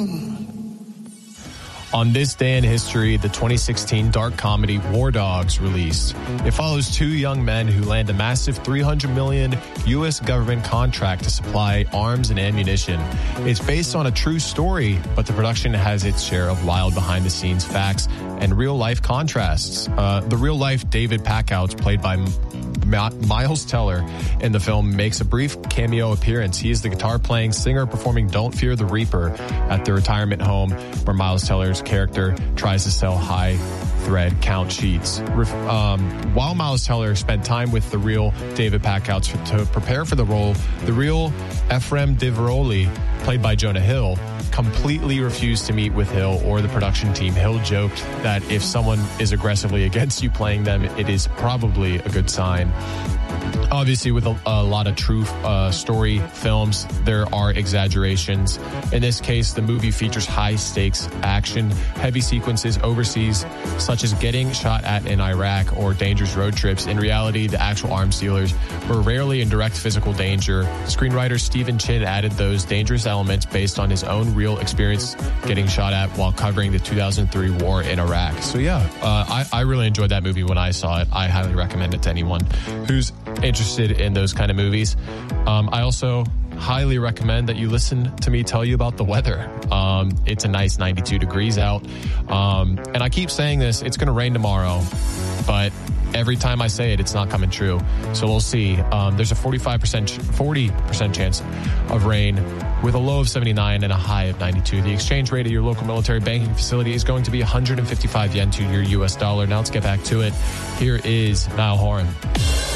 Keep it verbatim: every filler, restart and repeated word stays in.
On this day in history, the twenty sixteen dark comedy War Dogs released. It follows two young men who land a massive three hundred million dollars U S government contract to supply arms and ammunition. It's based on a true story, but the production has its share of wild behind-the-scenes facts and real-life contrasts. Uh, the real-life David Packouts, played by M- Miles Teller in the film, makes a brief cameo appearance. He is the guitar-playing singer performing Don't Fear the Reaper at the retirement home where Miles Teller's character tries to sell high thread count sheets. Um, while Miles Teller spent time with the real David Packouts to prepare for the role, the real Ephraim Diveroli, played by Jonah Hill, completely refused to meet with Hill or the production team. Hill joked that if someone is aggressively against you playing them, it is probably a good sign. Obviously, with a, a lot of true uh, story films, there are exaggerations. In this case, the movie features high-stakes action, heavy sequences overseas, such as getting shot at in Iraq or dangerous road trips. In reality, the actual arms dealers were rarely in direct physical danger. Screenwriter Stephen Chin added those dangerous elements based on his own real experience getting shot at while covering the two thousand three war in Iraq. So yeah, uh, I, I really enjoyed that movie when I saw it. I highly recommend it to anyone who's interested in those kind of movies. Um, I also highly recommend that you listen to me tell you about the weather. Um, it's a nice ninety-two degrees out. Um, and I keep saying this, it's going to rain tomorrow, but every time I say it, it's not coming true. So we'll see. Um, there's a forty-five percent, forty percent chance of rain with a low of seventy-nine and a high of ninety-two. The exchange rate at your local military banking facility is going to be one hundred fifty-five yen to your U S dollar. Now let's get back to it. Here is Niall Horan.